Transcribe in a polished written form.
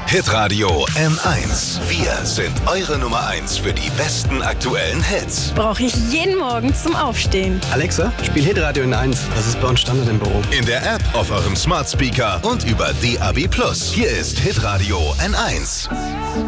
Hitradio N1. Wir sind eure Nummer 1 für die besten aktuellen Hits. Brauche ich jeden Morgen zum Aufstehen. Alexa, spiel Hitradio N1. Das ist bei uns Standard im Büro. In der App, auf eurem Smart Speaker und über DAB+. Hier ist Hitradio N1.